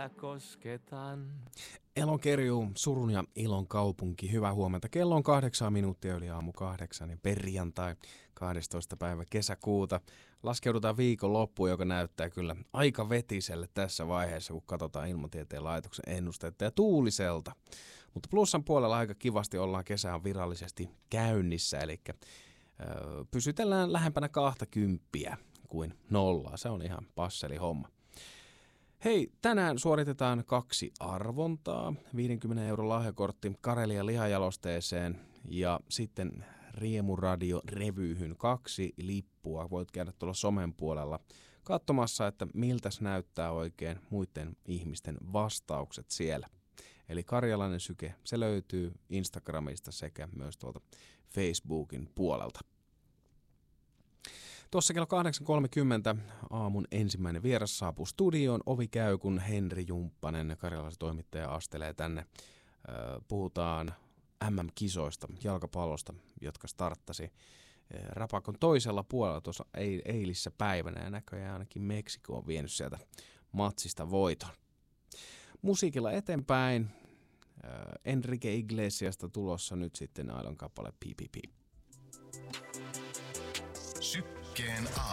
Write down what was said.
vielä kosketan. Elonkerjuu, surun ja ilon kaupunki. Hyvää huomenta. Kello on 8 minuuttia yli aamu 8 ja perjantai 12. päivä kesäkuuta. Laskeudutaan viikon loppuun, joka näyttää kyllä aika vetiselle tässä vaiheessa, kun katsotaan Ilmatieteen laitoksen ennusteita ja tuuliselta. Mutta plussan puolella aika kivasti ollaan, kesä on virallisesti käynnissä, eli pysytellään lähempänä 20 kuin 0. Se on ihan passeli homma. Hei, tänään suoritetaan 2 arvontaa, 50 € lahjakortti Karelia lihajalosteeseen ja sitten Riemuradio-revyyn 2 lippua. Voit käydä tuolla somen puolella katsomassa, että miltäs näyttää oikein muiden ihmisten vastaukset siellä. Eli Karjalainen Syke, se löytyy Instagramista sekä myös tuolta Facebookin puolelta. Tuossa kello 8.30 aamun ensimmäinen vieras saapuu studioon. Ovi käy, kun Henri Jumppanen, karjalaisen toimittaja, astelee tänne. Puhutaan MM-kisoista, jalkapallosta, jotka starttasi Rapakon toisella puolella tuossa eilissä päivänä. Ja näköjään ainakin Meksiko on vienyt sieltä matsista voiton. Musiikilla eteenpäin. Enrique Iglesiasta tulossa nyt sitten aidon kappale PPP. Sykkeen